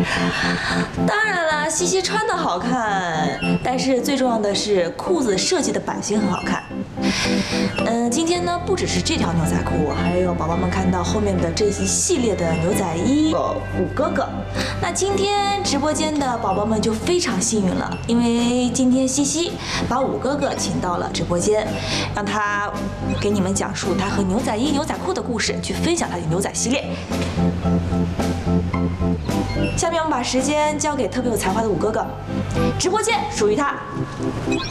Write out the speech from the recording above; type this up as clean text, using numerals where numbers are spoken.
当然了，西西穿的好看，但是最重要的是裤子设计的版型很好看。今天呢不只是这条牛仔裤，还有宝宝们看到后面的这一系列的牛仔衣，五哥哥。那今天直播间的宝宝们就非常幸运了，因为今天西西把五哥哥请到了直播间，让他给你们讲述他和牛仔衣、牛仔裤的故事，去分享他的牛仔系列。下面我们把时间交给特别有才华的五哥哥，直播间属于他。